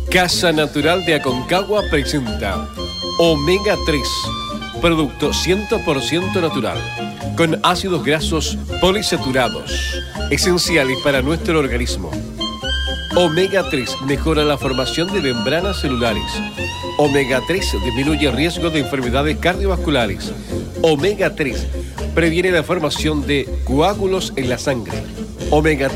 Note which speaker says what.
Speaker 1: Casa Natural de Aconcagua presenta Omega 3, producto 100% natural, con ácidos grasos polisaturados, esenciales para nuestro organismo. Omega 3 mejora la formación de membranas celulares. Omega 3 disminuye el riesgo de enfermedades cardiovasculares. Omega 3 previene la formación de coágulos en la sangre. Omega